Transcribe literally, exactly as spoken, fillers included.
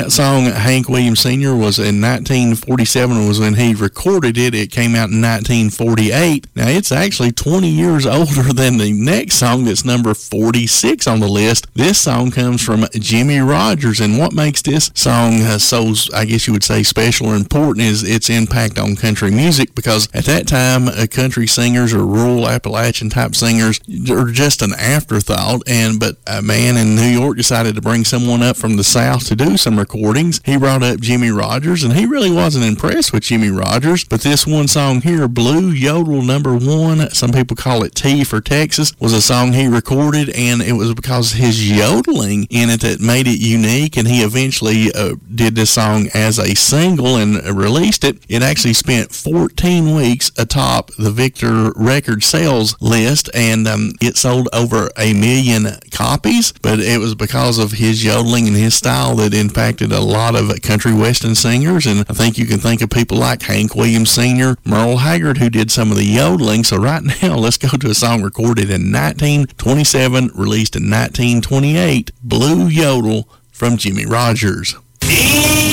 that song, Hank Williams Senior, was in nineteen forty-seven was when he recorded it. It came out in nineteen forty-eight. Now, it's actually twenty years older than the next song that's number forty-six on the list. This song comes from Jimmie Rodgers, and what makes this song uh, so, I guess you would say, special or important is its impact on country music, because at that time, uh, country singers or rural Appalachian type singers are just an afterthought, and but a man in New York decided to bring someone up from the South to do some recordings. He brought up Jimmie Rodgers, and he really wasn't impressed with Jimmie Rodgers, but this one song here, Blue Yodel Number One, some people call it T for Texas, was a song he recorded, and it was because his yodeling in it that made it unique, and he eventually uh, did this song as a single and uh, released it. It actually spent fourteen weeks atop the Victor record sales list, and um, it sold over a million copies, but it was because of his yodeling and his style that impacted a lot of country western singers, and I think you can think of people like Hank Williams Senior, Merle Haggard, who did some of the yodeling. So right now, let's go to a song recorded in nineteen twenty-seven, released in nineteen twenty-eight, Blue Yodel from Jimmie Rodgers.